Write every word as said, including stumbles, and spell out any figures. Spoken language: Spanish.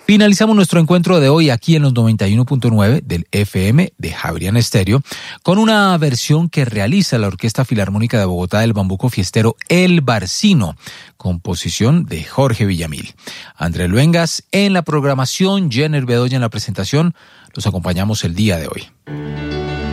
Finalizamos nuestro encuentro de hoy aquí en los noventa y uno punto nueve del F M de Javeriana Estéreo con una versión que realiza la Orquesta Filarmónica de Bogotá del Bambuco Fiestero El Barcino, composición de Jorge Villamil. Andrés Luengas en la programación, Jenner Bedoya en la presentación. Los acompañamos el día de hoy.